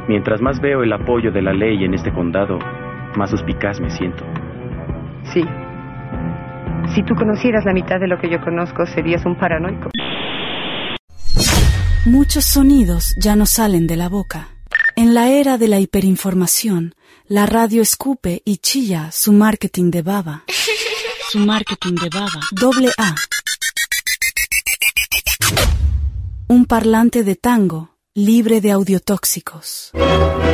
Mientras más veo el apoyo de la ley en este condado, más suspicaz me siento. Sí. Si tú conocieras la mitad de lo que yo conozco, serías un paranoico. Muchos sonidos ya no salen de la boca. En la era de la hiperinformación, la radio escupe y chilla su marketing de baba. Su marketing de baba. AA. Un parlante de tango libre de audiotóxicos.